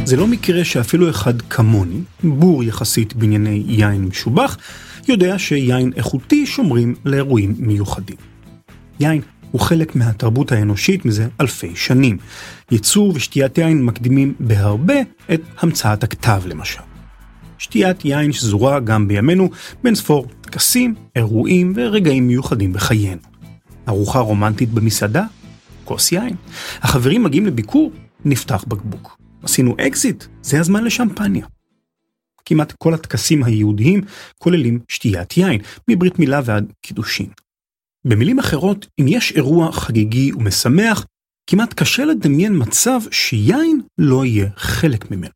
זה לא מקרה שאפילו אחד כמוני, בור יחסית בענייני יין משובח, יודע שיין איכותי שומרים לאירועים מיוחדים. יין הוא חלק מהתרבות האנושית מזה אלפי שנים. ייצור ושתיית יין מקדימים בהרבה את המצאת הכתב למשל. שתיית יין שזורה גם בימינו בין ספור טקסים, אירועים ורגעים מיוחדים בחיינו. ארוחה רומנטית במסעדה, כוס יין. החברים מגיעים לביקור, נפתח בקבוק. עשינו אקזיט, זה הזמן לשמפניה. כמעט כל הטקסים היהודיים כוללים שתיית יין, מברית מילה ועד קידושין. במילים אחרות, אם יש אירוע חגיגי ומשמח, כמעט קשה לדמיין מצב שיין לא יהיה חלק ממנו.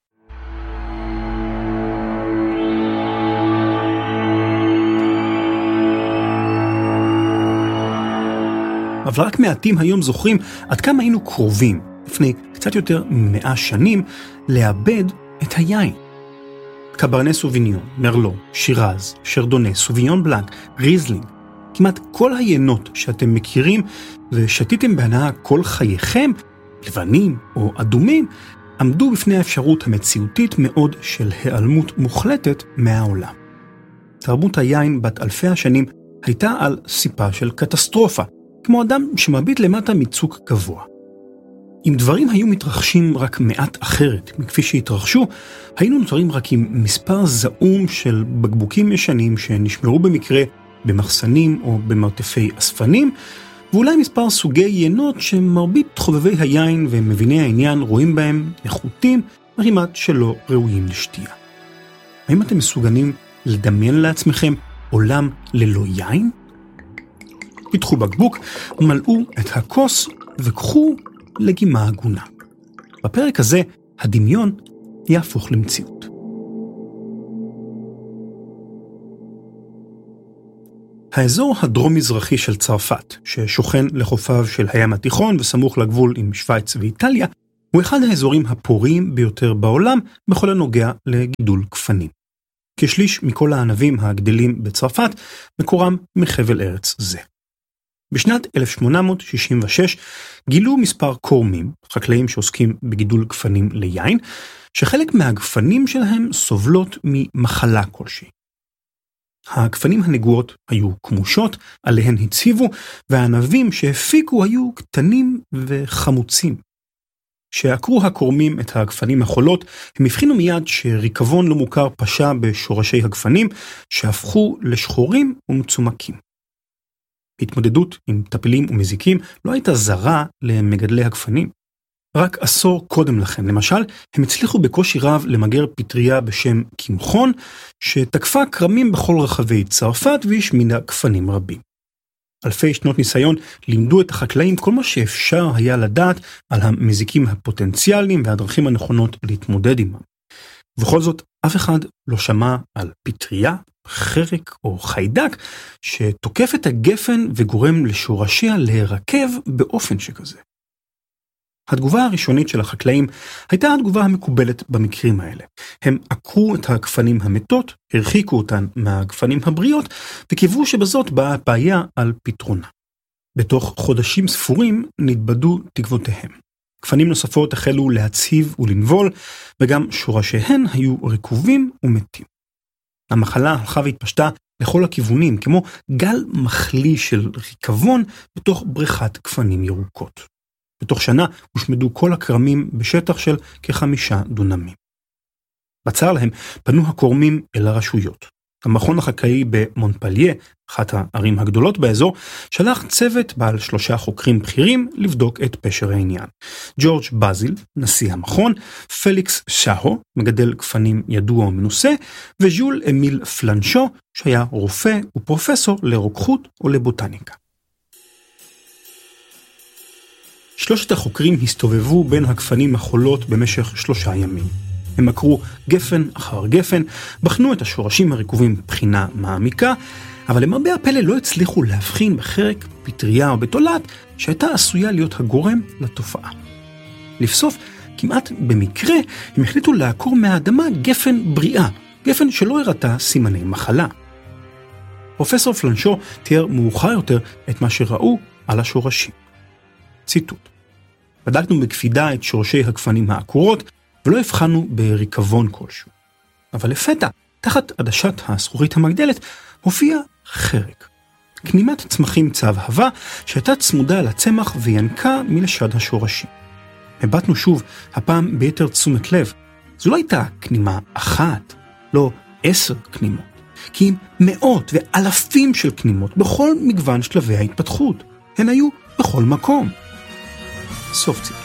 אבל רק מעטים היום זוכרים עד כמה היינו קרובים, לפני קצת יותר מ100 שנים, לאבד את היין. קברנה סוביניון, מרלו, שירז, שרדונה, סוביניון בלנק, ריזלינג, כמעט כל היינות שאתם מכירים ושתיתם בהנאה כל חייכם, לבנים או אדומים, עמדו בפני האפשרות המציאותית מאוד של היעלמות מוחלטת מהעולם. תרבות היין בת אלפי השנים הייתה על סיפה של קטסטרופה, כמו אדם שמביט למטה מצוק גבוה. אם דברים היו מתרחשים רק מעט אחרת מכפי שהתרחשו, היינו נותרים רק עם מספר זעום של בקבוקים ישנים שנשמרו במקרה במחסנים או במרתפי אספנים, ואולי מספר סוגי יינות שמרבית חובבי היין ומביני העניין רואים בהם נחותים וכמעט שלא ראויים לשתייה. האם אתם מסוגלים לדמיין לעצמכם עולם ללא יין? פיתחו בקבוק ומלאו את הכוס וקחו לגימה הגונה. בפרק הזה הדמיון יהפוך למציאות. האזור הדרום-מזרחי של צרפת, ששוכן לחופיו של הים התיכון וסמוך לגבול עם שוויץ ואיטליה, הוא אחד האזורים הפוריים ביותר בעולם בכל הנוגע לגידול גפנים. כשליש מכל הענבים הגדלים בצרפת מקורם מחבל ארץ זה. בשנת 1866 גילו מספר קורמים, חקלאים שעוסקים בגידול גפנים ליין, שחלק מהגפנים שלהם סובלות ממחלה כלשהי. הגפנים הנגועות היו כמושות, עליהן הציבו, והענבים שהפיקו היו קטנים וחמוצים. כשעקרו הקורמים את הגפנים החולות, הם הבחינו מיד שריקבון לא מוכר פשע בשורשי הגפנים, שהפכו לשחורים ומצומקים. התמודדות עם טפילים ומזיקים לא הייתה זרה למגדלי הגפנים. רק עשור קודם לכן, למשל, הם הצליחו בקושי רב למגר פטריה בשם קמחון, שתקפה קרמים בכל רחבי צרפת והשמינה גפנים רבים. אלפי שנות ניסיון לימדו את החקלאים כל מה שאפשר היה לדעת על המזיקים הפוטנציאליים והדרכים הנכונות להתמודד עמם. ובכל זאת, אף אחד לא שמע על פטריה, חרק או חיידק שתוקף את הגפן וגורם לשורשיה להירקב באופן שכזה. התגובה הראשונית של החקלאים הייתה התגובה המקובלת במקרים האלה. הם עקרו את הגפנים המתות, הרחיקו אותן מהגפנים הבריאות, וקיוו שבזאת באה הבעיה על פתרונה. בתוך חודשים ספורים נתבדו תקוותיהם. גפנים נוספות החלו להציב ולנבול, וגם שורשיהן היו רקובים ומתים. המחלה הלכה והתפשטה לכל הכיוונים, כמו גל מחלי של ריקבון בתוך בריכת גפנים ירוקות. בתוך שנה הושמדו כל הקרמים בשטח של כ5 דונמים. בצר להם פנו הקורמים אל הרשויות. המכון החקלאי במונפליה, אחת הערים הגדולות באזור, שלח צוות בעל 3 חוקרים בכירים לבדוק את פשר העניין. ג'ורג' בזיל, נשיא המכון, פליקס שאו, מגדל גפנים ידוע ומנוסה, וז'ול אמיל פלנשו, שהיה רופא ופרופסור לרוקחות ולבוטניקה. 3 החוקרים הסתובבו בין הגפנים החולות במשך 3 ימים. הם עקרו גפן אחר גפן, בחנו את השורשים הרקובים בחינה מעמיקה, אבל למרבה הפלא לא הצליחו להבחין בחרק, פטריה או בתולעת שהייתה עשויה להיות הגורם לתופעה. לבסוף, כמעט במקרה, הם החליטו לעקור מהאדמה גפן בריאה, גפן שלא הראתה סימני מחלה. פרופסור פלנשו תיאר מאוחר יותר את מה שראו על השורשים. ציטוט: בדקנו בקפידה את שורשי הגפנים העקורות, ולא הבחנו בריקבון כלשהו. אבל לפתע, תחת עדשת הזכוכית המגדלת, הופיע חרק. כנימת צמחים צהבהבה שהייתה צמודה לצמח וינקה מלשד השורשים. הבטנו שוב, הפעם ביתר תשומת לב. זו לא הייתה כנימה אחת, לא 10 כנימות, כי עם מאות ואלפים של כנימות בכל מגוון שלבי ההתפתחות. הן היו בכל מקום. סוף ציטוט.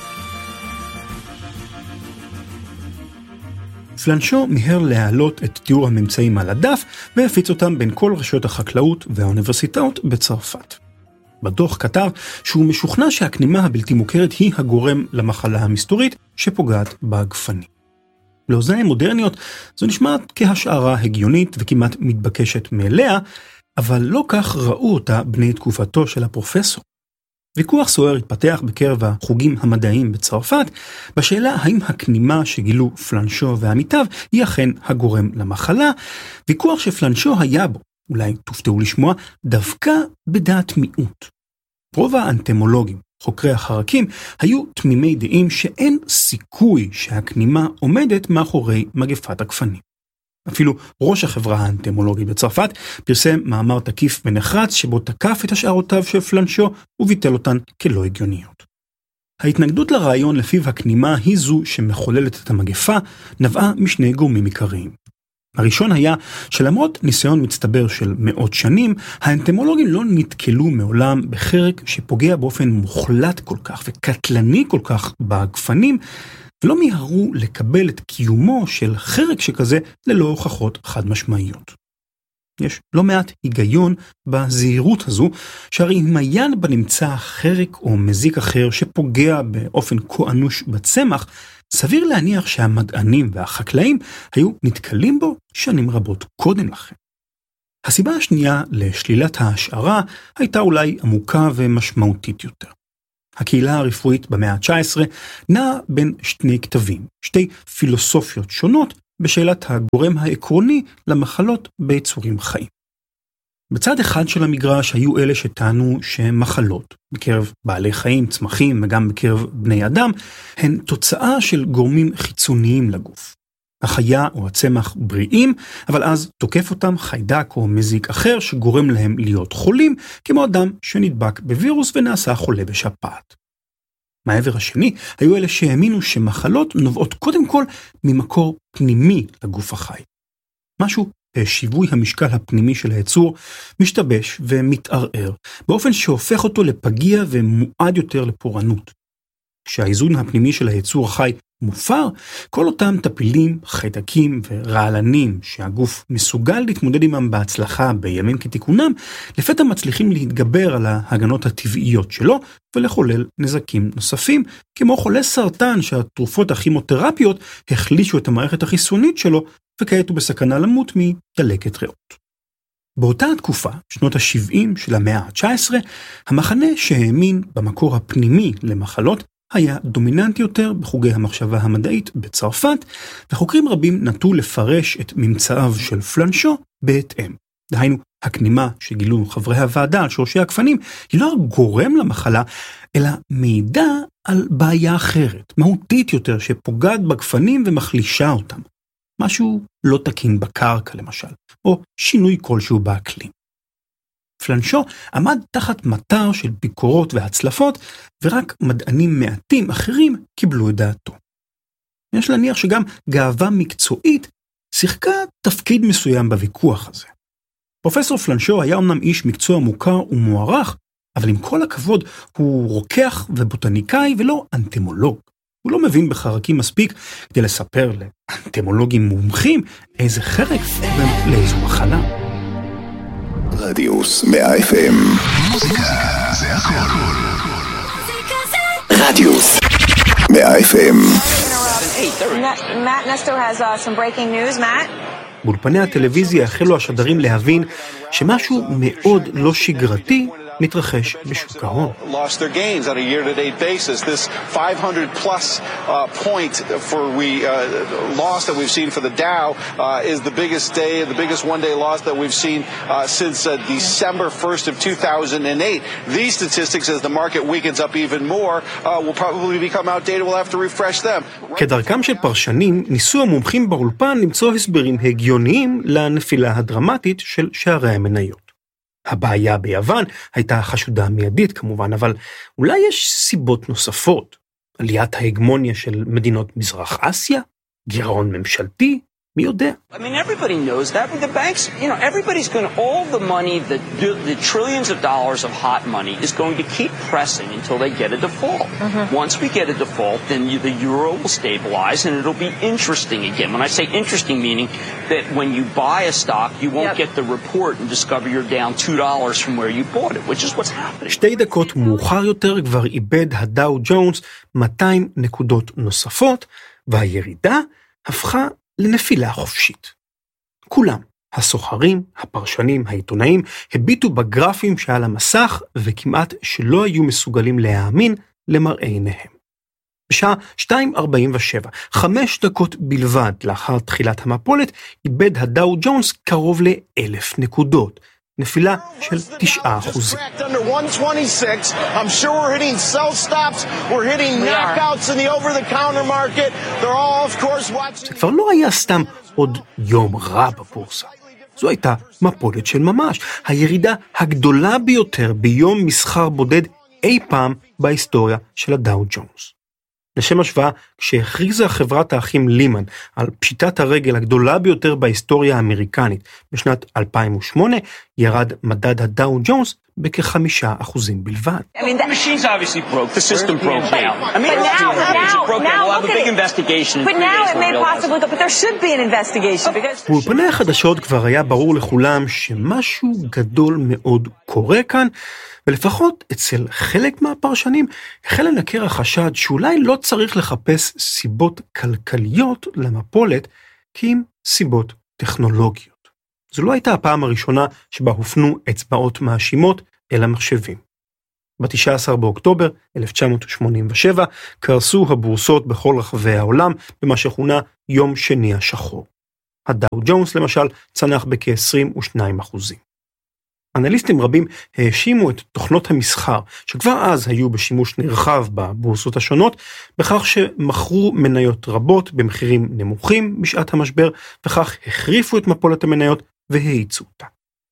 פלנשו מיהר להעלות את תיאור הממצאים על הדף והפיץ אותם בין כל רשויות החקלאות והאוניברסיטאות בצרפת. בדוח כתב שהוא משוכנע שהכנימה הבלתי מוכרת היא הגורם למחלה המסתורית שפוגעת בגפנים. לאוזניים מודרניות זו נשמעת כהשערה הגיונית וכמעט מתבקשת מאליה, אבל לא כך ראו אותה בני תקופתו של הפרופסור. ויכוח סוער התפתח בקרב החוגים המדעיים בצרפת, בשאלה האם הכנימה שגילו פלנשו ועמיתיו היא אכן הגורם למחלה, ויכוח שפלנשו היה בו, אולי תופתעו לשמוע, דווקא בדעת מיעוט. רוב האנטמולוגים, חוקרי החרקים, היו תמימי דעים שאין סיכוי שהכנימה עומדת מאחורי מגפת הגפנים. אפילו ראש החברה האנטמולוגית בצרפת פרסם מאמר תקיף ונחרץ שבו תקף את השערותיו של פלנשו וביטל אותן כלא הגיוניות. ההתנגדות לרעיון לפיו הכנימה היא זו שמחוללת את המגפה נבעה משני גורמים עיקריים. הראשון היה שלמרות ניסיון מצטבר של מאות שנים, האנטמולוגים לא נתקלו מעולם בחרק שפוגע באופן מוחלט כל כך וקטלני כל כך בגפנים, ולא מיהרו לקבל את קיומו של חרק שכזה ללא הוכחות חד משמעיות. יש לא מעט היגיון בזהירות הזו, שהרי אם היה בנמצא חרק או מזיק אחר שפוגע באופן כה אנוש בצמח, סביר להניח שהמדענים והחקלאים היו נתקלים בו שנים רבות קודם לכן. הסיבה השנייה לשלילת ההשערה הייתה אולי עמוקה ומשמעותית יותר. הקהילה הרפואית במאה ה-19 נעה בין שני כתבים, שתי פילוסופיות שונות בשאלת הגורם העקרוני למחלות ביצורים חיים. בצד אחד של המגרש היו אלה שטענו שמחלות, בקרב בעלי חיים, צמחים וגם בקרב בני אדם, הן תוצאה של גורמים חיצוניים לגוף. החיה או הצמח בריאים, אבל אז תוקף אותם חיידק או מזיק אחר שגורם להם להיות חולים, כמו אדם שנדבק בווירוס ונעשה חולה בשפעת. מהעבר השני, היו אלה שהאמינו שמחלות נובעות קודם כל ממקור פנימי לגוף החי. משהו שיווי המשקל הפנימי של היצור משתבש ומתערער, באופן שהופך אותו לפגיע ומועד יותר לפורענות. כשהאיזון הפנימי של היצור החי מופר, כל אותם טפילים, חיידקים ורעלנים שהגוף מסוגל להתמודד עמם בהצלחה בימים כתיקונם, לפתע מצליחים להתגבר על ההגנות הטבעיות שלו ולחולל נזקים נוספים, כמו חולה סרטן שהתרופות הכימותרפיות החלישו את המערכת החיסונית שלו וכעת הוא בסכנה למות מדלקת ריאות. באותה התקופה, שנות ה-70 של המאה ה-19, המחנה שהאמין במקור הפנימי למחלות היה דומיננטי יותר בחוגי המחשבה המדעית בצרפת, וחוקרים רבים נטו לפרש את ממצאיו של פלנשו בהתאם. דהיינו, הכנימה שגילו חברי הוועדה על שורשי הגפנים היא לא גורם למחלה, אלא מידע על בעיה אחרת, מהותית יותר, שפוגעת בגפנים ומחלישה אותם. משהו לא תקין בקרקע למשל, או שינוי כלשהו באקלים. פלנשו עמד תחת מטר של ביקורות והצלפות, ורק מדענים מעטים אחרים קיבלו את דעתו. יש להניח שגם גאווה מקצועית שיחקה תפקיד מסוים בוויכוח הזה. פרופסור פלנשו היה אמנם איש מקצוע מוכר ומוערך, אבל עם כל הכבוד הוא רוקח ובוטניקאי ולא אנטמולוג. הוא לא מבין בחרקים מספיק כדי לספר לאנטמולוגים מומחים איזה חרק ולאיזו מחלה. רדיוס 100 FM. מוזיקה זה הכל. רדיוס 100 FM. Matt Nesto has some breaking news, Matt. באולפני הטלוויזיה החלו השדרים להבין שמשהו מאוד לא שגרתי מתרחש בשוק ההון. Lost their gains on a year-to-date basis. This 500-plus point loss that we've seen for the Dow is the biggest one-day loss that we've seen since December 1st of 2008. These statistics, as the market weakens up even more, will probably become outdated. We'll have to refresh them. כדרכם של פרשנים, ניסו המומחים באולפן למצוא הסברים הגיוניים לנפילה הדרמטית של שערי המניות. הבעיה ביוון הייתה חשודה מיידית כמובן, אבל אולי יש סיבות נוספות. עליית ההגמוניה של מדינות מזרח אסיה, גירעון ממשלתי, מי יודע? I mean, everybody knows that. The banks, everybody's going to, all the money, the trillions of dollars of hot money is going to keep pressing until they get a default. Once we get a default, then the euro will stabilize and it'll be interesting again. When I say interesting, meaning that when you buy a stock, you won't get the report and discover you're down $2 from where you bought it, which is what's happening. 2 דקות מאוחר יותר כבר איבד הדאו ג'ונס 200 נקודות נוספות, והירידה הפכה לנפילה חופשית. כולם, הסוחרים, הפרשנים, העיתונאים, הביטו בגרפים שעל המסך וכמעט שלא היו מסוגלים להאמין למראה עיניהם. בשעה 2:47, 5 דקות בלבד לאחר תחילת המפולת, איבד הדאו ג'ונס קרוב ל1,000 נקודות. נפילה של 9%. זה כבר לא היה סתם עוד יום רע בבורסה. זו הייתה מפולת של ממש, הירידה הגדולה ביותר ביום מסחר בודד אי פעם בהיסטוריה של הדאו ג'ונס. לשם השוואה, כשהכריזה חברת האחים לימן על פשיטת הרגל הגדולה ביותר בהיסטוריה האמריקנית בשנת 2008, ירד מדד הדאו ג'ונס בכ5% בלבד. I mean, the machines obviously broke. The system broke down. I mean, now we'll have a big investigation. But now it may possibly go, but there should be an investigation because... באולפני החדשות כבר היה ברור לכולם שמשהו גדול מאוד קורה כאן, ולפחות אצל חלק מהפרשנים החל לנקר החשד שאולי לא צריך לחפש סיבות כלכליות למפולת, כי אם סיבות טכנולוגיות. זו לא הייתה הפעם הראשונה שבה הופנו אצבעות מאשימות אל המחשבים. ב-19 באוקטובר 1987 קרסו הבורסות בכל רחבי העולם במה שכונה יום שני השחור. הדאו ג'ונס למשל צנח בכ-22%. אנליסטים רבים האשימו את תוכנות המסחר, שכבר אז היו בשימוש נרחב בבורסות השונות, בכך שמכרו מניות רבות במחירים נמוכים בשעת המשבר, וכך החריפו את מפולת המניות והאיצו אותה.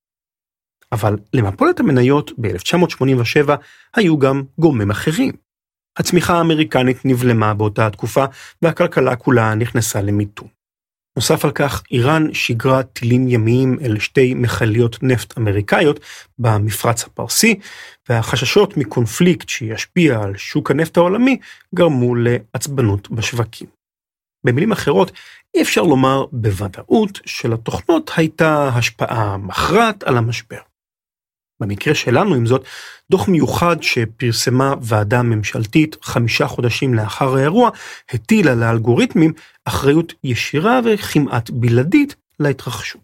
אבל למפולת המניות ב-1987 היו גם גורמים אחרים. הצמיחה האמריקנית נבלמה באותה התקופה, והכלכלה כולה נכנסה למיתון. נוסף על כך, איראן שיגרה טילים ימיים אל 2 מכליות נפט אמריקאיות במפרץ הפרסי, והחששות מקונפליקט שישפיע על שוק הנפט העולמי גרמו לעצבנות בשווקים. במילים אחרות, אי אפשר לומר בוודאות שלתוכנות הייתה השפעה מכרעת על המשבר. במקרה שלנו, עם זאת, דוח מיוחד שפרסמה ועדה ממשלתית 5 חודשים לאחר האירוע, הטילה לאלגוריתמים אחריות ישירה וכמעט בלעדית להתרחשות.